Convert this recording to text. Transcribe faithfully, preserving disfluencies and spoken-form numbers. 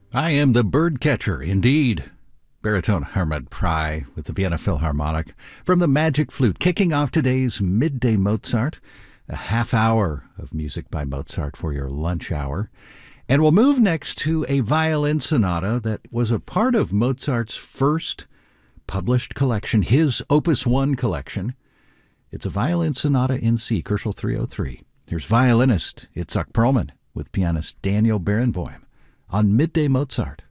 I am the bird catcher, indeed. Baritone Hermann Prey with the Vienna Philharmonic from the Magic Flute, kicking off today's Midday Mozart, a half hour of music by Mozart for your lunch hour. And we'll move next to a violin sonata that was a part of Mozart's first published collection, his Opus one collection. It's a violin sonata in C, Koelschel three oh three. Here's violinist Itzhak Perlman with pianist Daniel Barenboim on Midday Mozart.